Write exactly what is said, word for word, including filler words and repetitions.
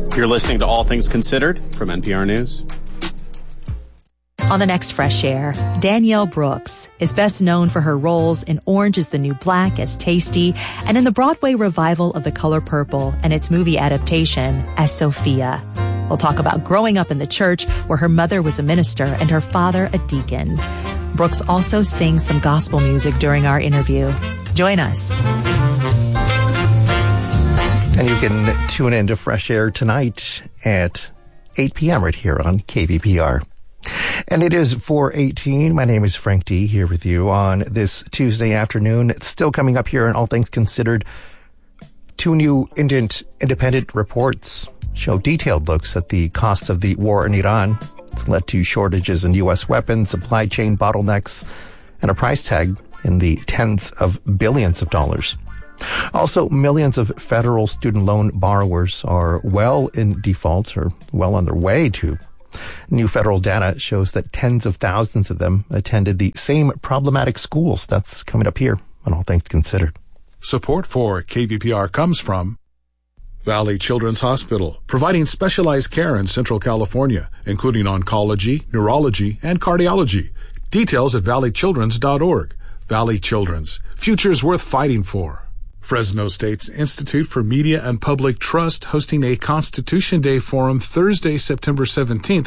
You're listening to All Things Considered from N P R News. On the next Fresh Air, Danielle Brooks is best known for her roles in Orange is the New Black as Tasty and in the Broadway revival of The Color Purple and its movie adaptation as Sophia. We'll talk about growing up in the church where her mother was a minister and her father a deacon. Brooks also sings some gospel music during our interview. Join us. And you can tune in to Fresh Air tonight at eight p.m. right here on K V P R. And it is four eighteen. My name is Frank D. here with you on this Tuesday afternoon. It's still coming up here on All Things Considered. Two new indent- independent reports show detailed looks at the costs of the war in Iran. It's led to shortages in U S weapons, supply chain bottlenecks, and a price tag in the tens of billions of dollars. Also, millions of federal student loan borrowers are well in default or well on their way to. New federal data shows that tens of thousands of them attended the same problematic schools. That's coming up here on All Things Considered. Support for K V P R comes from Valley Children's Hospital, providing specialized care in Central California, including oncology, neurology, and cardiology. Details at valley children's dot org. Valley Children's, futures worth fighting for. Fresno State's Institute for Media and Public Trust hosting a Constitution Day Forum Thursday, September seventeenth